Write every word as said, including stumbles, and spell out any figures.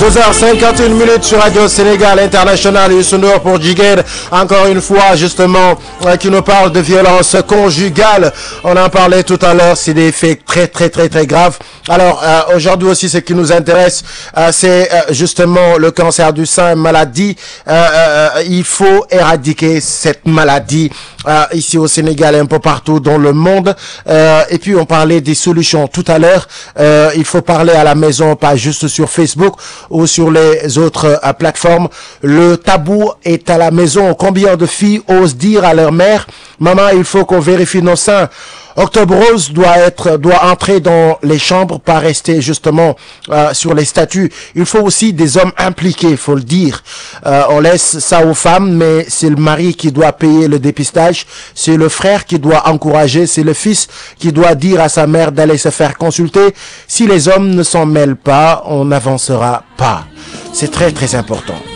deux heures cinquante et une minutes sur Radio Sénégal International. Youssou N'Dour pour Jigéen, encore une fois justement, euh, qui nous parle de violence conjugale. On en parlait tout à l'heure, c'est des faits très très très très graves. Alors euh, aujourd'hui aussi, ce qui nous intéresse, euh, c'est euh, justement le cancer du sein, maladie. Euh, euh, il faut éradiquer cette maladie euh, ici au Sénégal et un peu partout dans le monde. Euh, et puis on parlait des solutions tout à l'heure. Euh, il faut parler à la maison, pas juste sur Facebook ou sur les autres euh, plateformes. Le tabou est à la maison. Combien de filles osent dire à leur mère, maman, il faut qu'on vérifie nos seins. Octobre Rose doit être, doit entrer dans les chambres, pas rester justement euh, sur les statuts. Il faut aussi des hommes impliqués, il faut le dire. Euh, on laisse ça aux femmes, mais c'est le mari qui doit payer le dépistage, c'est le frère qui doit encourager, c'est le fils qui doit dire à sa mère d'aller se faire consulter. Si les hommes ne s'en mêlent pas, on n'avancera pas. C'est très très important.